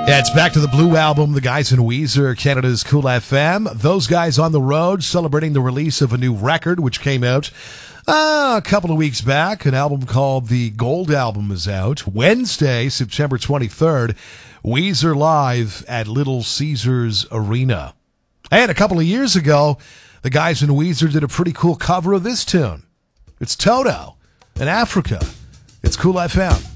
Yeah, it's back to the Blue Album. The guys in Weezer, Canada's Cool FM. Those guys on the road celebrating the release of a new record, which came out a couple of weeks back. An album called The Gold Album is out. Wednesday, September 23rd, Weezer live at Little Caesars Arena. And a couple of years ago, the guys in Weezer did a pretty cool cover of this tune. It's Toto in Africa. It's Cool FM.